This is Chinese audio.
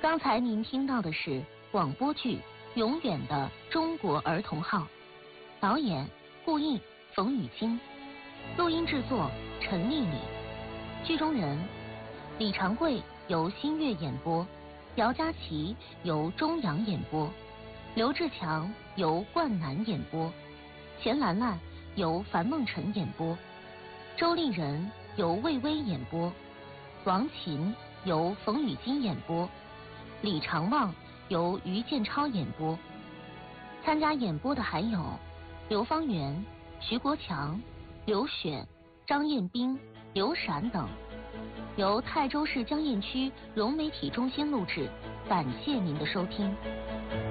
刚才您听到的是广播剧《永远的中国儿童号》，导演顾映、冯雨清，录音制作陈丽丽，剧中人李长贵由新月演播，姚佳琪由钟阳演播，刘志强由冠南演播，钱兰兰由樊梦辰演播，周丽人由魏巍演播，王琴由冯雨金演播，李长旺由于建超演播。参加演播的还有刘芳元、徐国强、刘选、张彦斌、刘闪等。由泰州市江堰区融媒体中心录制，感谢您的收听。